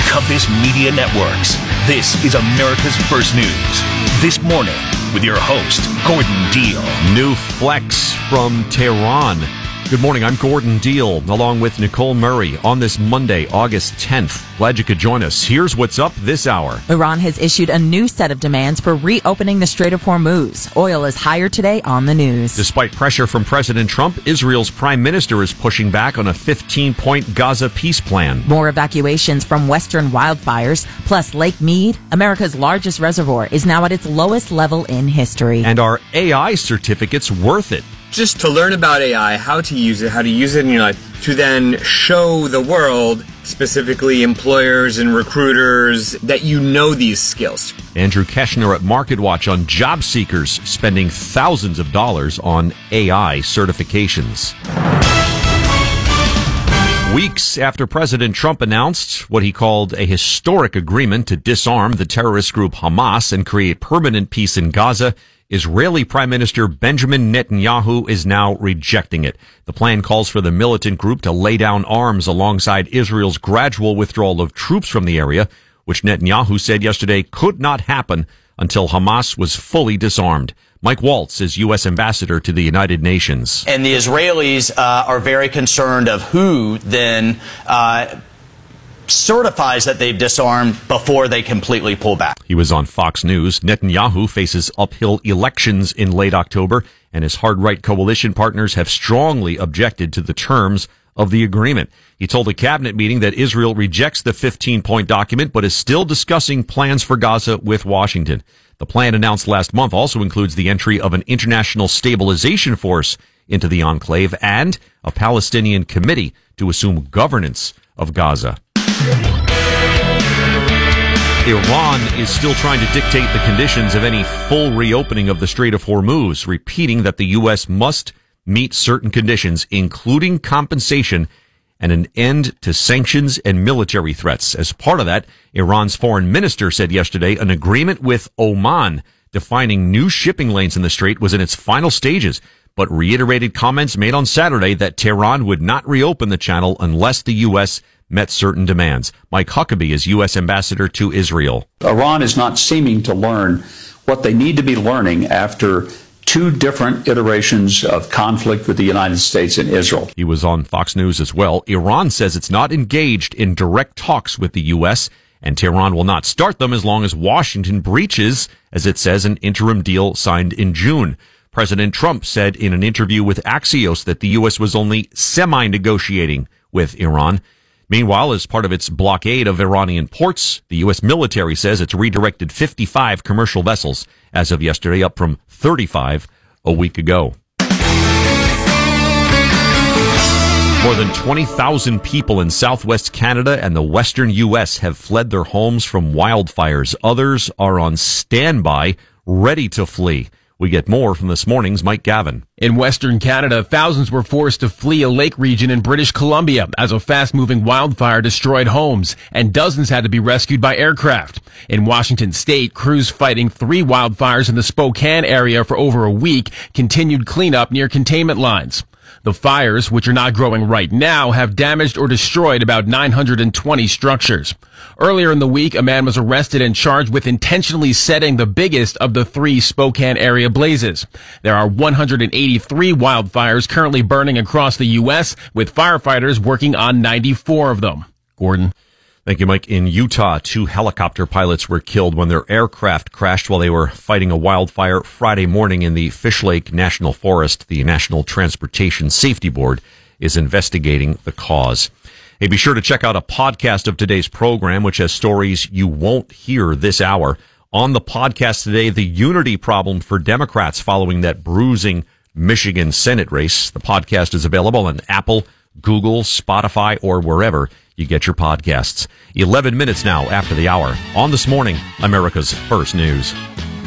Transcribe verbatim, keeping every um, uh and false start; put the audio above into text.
Compass Media Networks. This is America's First News. This morning with your host, Gordon Deal. New flex from Tehran. Good morning, I'm Gordon Deal, along with Nicole Murray on this Monday, August tenth. Glad you could join us. Here's what's up this hour. Iran has issued a new set of demands for reopening the Strait of Hormuz. Oil is higher today on the news. Despite pressure from President Trump, Israel's prime minister is pushing back on a fifteen-point Gaza peace plan. More evacuations from western wildfires, plus Lake Mead, America's largest reservoir, is now at its lowest level in history. And are A I certificates worth it? Just to learn about A I, how to use it, how to use it in your life, to then show the world, specifically employers and recruiters, that you know these skills. Andrew Keshner at MarketWatch on job seekers spending thousands of dollars on A I certifications. Weeks after President Trump announced what he called a historic agreement to disarm the terrorist group Hamas and create permanent peace in Gaza, Israeli Prime Minister Benjamin Netanyahu is now rejecting it. The plan calls for the militant group to lay down arms alongside Israel's gradual withdrawal of troops from the area, which Netanyahu said yesterday could not happen until Hamas was fully disarmed. Mike Waltz is U S ambassador to the United Nations. And the Israelis uh, are very concerned of who then uh certifies that they've disarmed before they completely pull back. He was on Fox News. Netanyahu faces uphill elections in late October, and his hard-right coalition partners have strongly objected to the terms of the agreement. He told a cabinet meeting that Israel rejects the fifteen-point document, but is still discussing plans for Gaza with Washington. The plan announced last month also includes the entry of an international stabilization force into the enclave and a Palestinian committee to assume governance of Gaza. Iran is still trying to dictate the conditions of any full reopening of the Strait of Hormuz, repeating that the U S must meet certain conditions, including compensation and an end to sanctions and military threats. As part of that, Iran's foreign minister said yesterday an agreement with Oman defining new shipping lanes in the strait was in its final stages, but reiterated comments made on Saturday that Tehran would not reopen the channel unless the U S met certain demands. Mike Huckabee is U S ambassador to Israel. Iran is not seeming to learn what they need to be learning after two different iterations of conflict with the United States and Israel. He was on Fox News as well. Iran says it's not engaged in direct talks with the U S, and Tehran will not start them as long as Washington breaches, as it says, an interim deal signed in June. President Trump said in an interview with Axios that the U S was only semi-negotiating with Iran. Meanwhile, as part of its blockade of Iranian ports, the U S military says it's redirected fifty-five commercial vessels as of yesterday, up from thirty-five a week ago. More than twenty thousand people in southwest Canada and the western U S have fled their homes from wildfires. Others are on standby, ready to flee. We get more from this morning's Mike Gavin. In Western Canada, thousands were forced to flee a lake region in British Columbia as a fast-moving wildfire destroyed homes, and dozens had to be rescued by aircraft. In Washington state, crews fighting three wildfires in the Spokane area for over a week continued cleanup near containment lines. The fires, which are not growing right now, have damaged or destroyed about nine hundred twenty structures. Earlier in the week, a man was arrested and charged with intentionally setting the biggest of the three Spokane area blazes. There are one hundred eighty-three wildfires currently burning across the U S, with firefighters working on ninety-four of them. Gordon. Thank you, Mike. In Utah, two helicopter pilots were killed when their aircraft crashed while they were fighting a wildfire Friday morning in the Fish Lake National Forest. The National Transportation Safety Board is investigating the cause. Hey, be sure to check out a podcast of today's program, which has stories you won't hear this hour. On the podcast today, the unity problem for Democrats following that bruising Michigan Senate race. The podcast is available on Apple, Google, Spotify, or wherever you get your podcasts. eleven minutes now after the hour. On This Morning, America's First News.